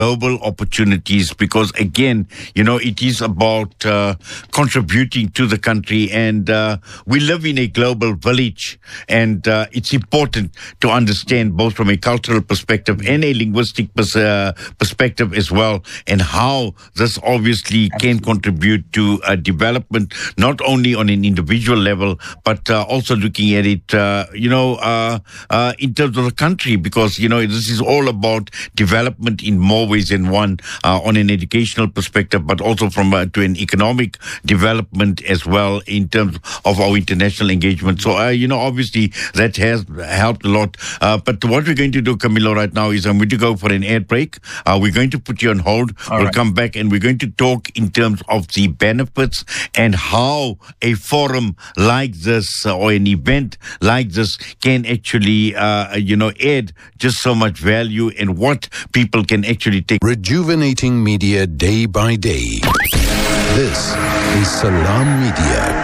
global opportunities, because again, it is about contributing to the country, and we live in a global village, and it's important to understand both from a cultural perspective and a linguistic perspective as well, and how this obviously can contribute to development, not only on an individual level, but also looking at it, in terms of the country, because, this is all about development in more ways than one, on an educational perspective, but also from to an economic development as well in terms of our international engagement. So, obviously that has helped a lot. But what we're going to do, Camilo, right now is I'm going to go for an ad break. We're going to put you on hold. We'll come back and we're going to talk in terms of the benefits and how a forum like this or an event like this can actually, add just so much value and what people can actually take. Rejuvenating media day by day. This is Salam Media.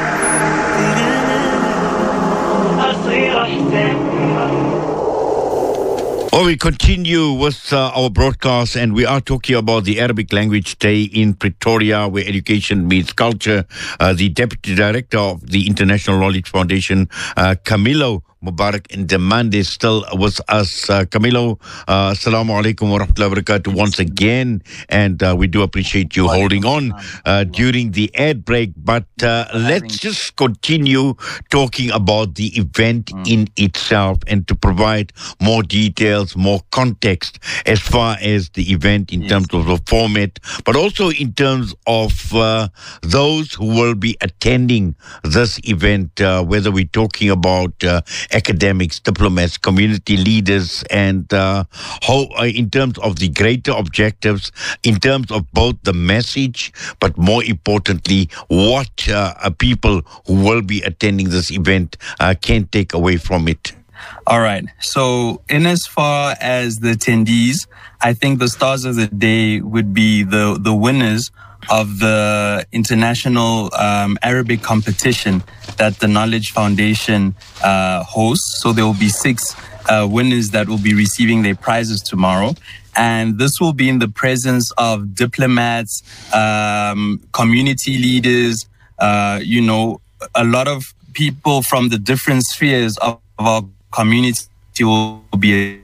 Well, we continue with our broadcast, and we are talking about the Arabic Language Day in Pretoria, where education meets culture. The Deputy Director of the International Knowledge Foundation, Camilo Mubarak Ndemande, is still with us. Camilo, assalamu alaikum wa rahmatullahi wa barakatuh once again, and we do appreciate you holding on during the ad break. But let's just continue talking about the event in itself and to provide more details, more context as far as the event in terms of the format, but also in terms of those who will be attending this event, whether we're talking about academics, diplomats, community leaders, and how, in terms of the greater objectives, in terms of both the message, but more importantly, what people who will be attending this event can take away from it. All right. So in as far as the attendees, I think the stars of the day would be the winners of the international Arabic competition that the Knowledge Foundation hosts. So there will be 6 winners that will be receiving their prizes tomorrow. And this will be in the presence of diplomats, community leaders, a lot of people from the different spheres of our community will be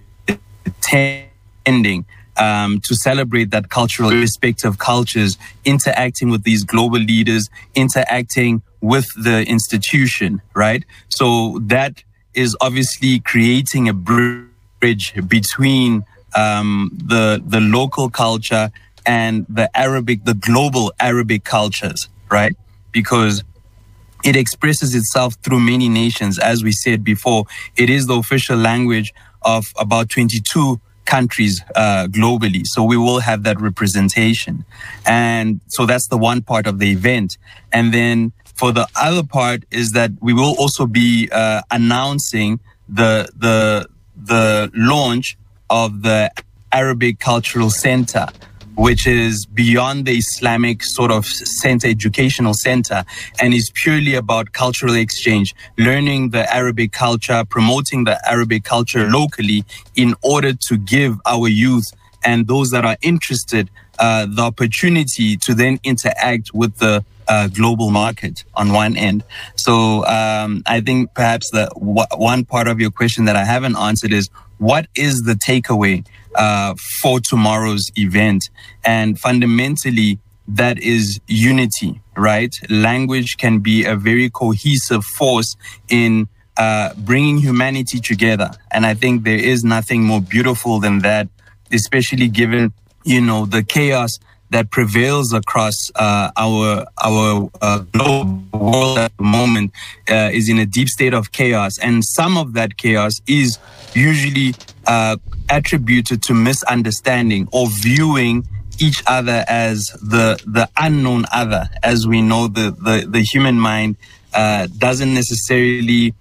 attending to celebrate that cultural respective cultures, interacting with these global leaders, interacting with the institution, right? So that is obviously creating a bridge between the local culture and the global Arabic cultures, right? Because it expresses itself through many nations. As we said before, it is the official language of about 22 countries globally. So we will have that representation. And so that's the one part of the event. And then for the other part is that we will also be announcing the launch of the Arabic Cultural Center, which is beyond the Islamic sort of center, educational center, and is purely about cultural exchange, learning the Arabic culture, promoting the Arabic culture locally in order to give our youth and those that are interested the opportunity to then interact with the global market on one end. So I think perhaps the one part of your question that I haven't answered is, what is the takeaway for tomorrow's event? And fundamentally, that is unity, right? Language can be a very cohesive force in bringing humanity together. And I think there is nothing more beautiful than that, especially given, the chaos that prevails across our global world at the moment is in a deep state of chaos. And some of that chaos is usually attributed to misunderstanding or viewing each other as the unknown other. As we know, the human mind doesn't necessarily,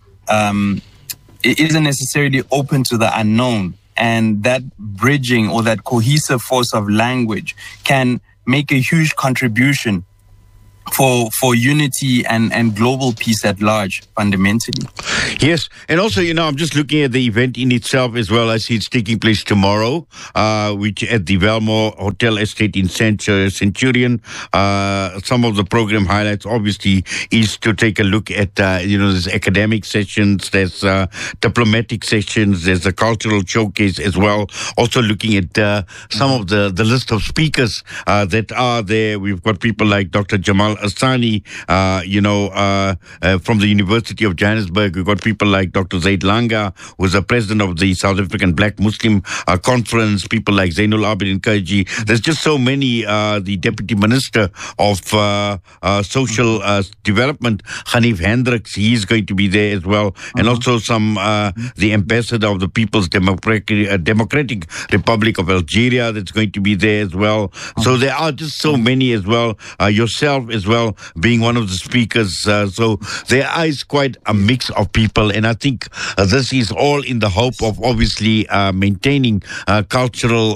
it isn't necessarily open to the unknown. And that bridging or that cohesive force of language can make a huge contribution for unity and global peace at large, fundamentally. Yes, and also, I'm just looking at the event in itself as well. I see it's taking place tomorrow, which at the Velmore Hotel Estate in Centurion. Some of the program highlights, obviously, is to take a look at, there's academic sessions, there's diplomatic sessions, there's a cultural showcase as well. Also looking at some of the list of speakers that are there. We've got people like Dr. Jamal Asani, from the University of Johannesburg. We've got people like Dr. Zaid Langa, who's the president of the South African Black Muslim Conference, people like Zainul Abidin Kaji. There's just so many, the Deputy Minister of Social Development, Hanif Hendricks, he's going to be there as well. And also some, the ambassador of the People's Democratic Republic of Algeria that's going to be there as well. So there are just so many as well. Yourself as well being one of the speakers. So there is quite a mix of people, and I think this is all in the hope of obviously maintaining cultural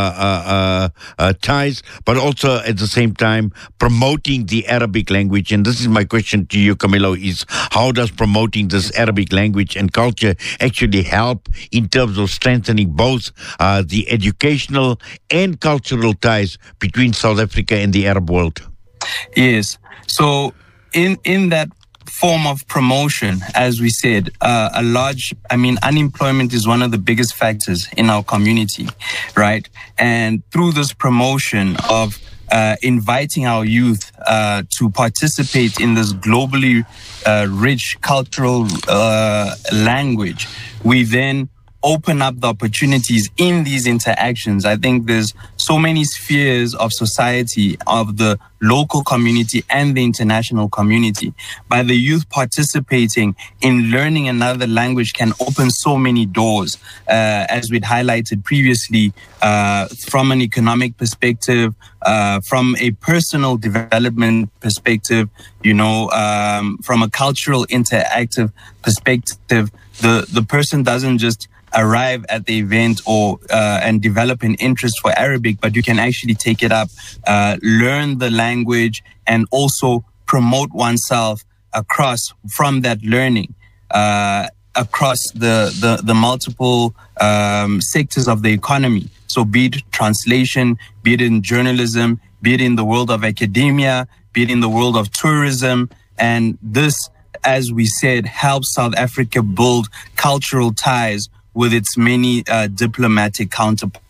ties, but also at the same time promoting the Arabic language. And this is my question to you, Camillo, is how does promoting this Arabic language and culture actually help in terms of strengthening both the educational and cultural ties between South Africa and the Arab world? Yes. So in that form of promotion, as we said, unemployment is one of the biggest factors in our community, right? And through this promotion of inviting our youth to participate in this globally rich cultural language, we then open up the opportunities in these interactions. I think there's so many spheres of society, of the local community and the international community. By the youth participating in learning another language can open so many doors, as we'd highlighted previously, from an economic perspective, from a personal development perspective, from a cultural interactive perspective. The person doesn't just arrive at the event or and develop an interest for Arabic, but you can actually take it up, learn the language, and also promote oneself from that learning across the multiple sectors of the economy. So be it translation, be it in journalism, be it in the world of academia, be it in the world of tourism. And this, as we said, helps South Africa build cultural ties with its many diplomatic counterparts.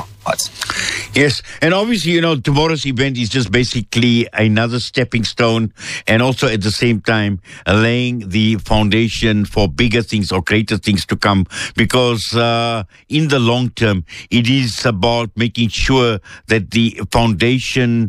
Yes, and obviously, tomorrow's event is just basically another stepping stone, and also at the same time laying the foundation for bigger things or greater things to come, because in the long term, it is about making sure that the foundation,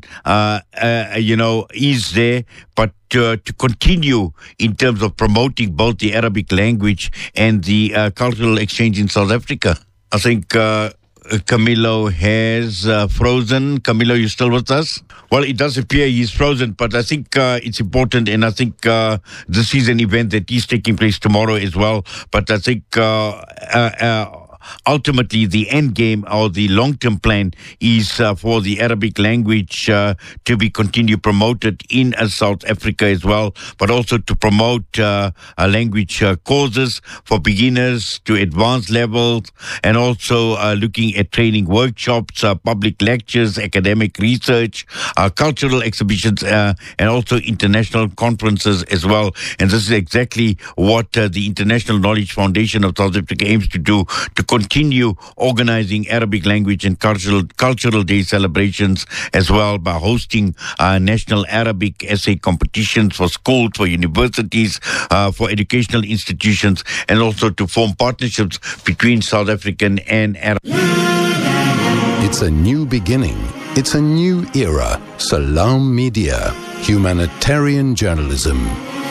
is there, but to continue in terms of promoting both the Arabic language and the cultural exchange in South Africa. I think Camillo has frozen. Camillo, you still with us? Well, it does appear he's frozen, but I think it's important, and I think this is an event that is taking place tomorrow as well. But I think ultimately the end game or the long-term plan is for the Arabic language to be continued promoted in South Africa as well, but also to promote language courses for beginners to advanced levels, and also looking at training workshops, public lectures, academic research, cultural exhibitions, and also international conferences as well. And this is exactly what the International Knowledge Foundation of South Africa aims to do, to continue organizing Arabic language and cultural day celebrations as well, by hosting national Arabic essay competitions for schools, for universities, for educational institutions, and also to form partnerships between South African and Arab. It's a new beginning. It's a new era. Salam Media, humanitarian journalism.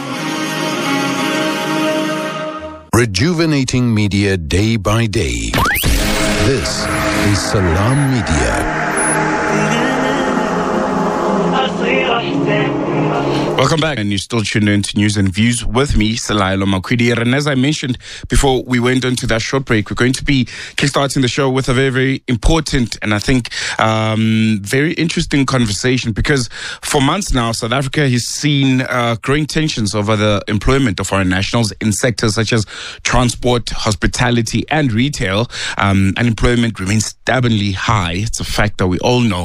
Rejuvenating media day by day. This is Salam Media. Welcome back, and you're still tuned in to News and Views with me, Selailo Makwidi. And as I mentioned before we went into that short break, we're going to be kickstarting the show with a very, very important and I think very interesting conversation, because for months now, South Africa has seen growing tensions over the employment of foreign nationals in sectors such as transport, hospitality, and retail. Unemployment remains stubbornly high. It's a fact that we all know.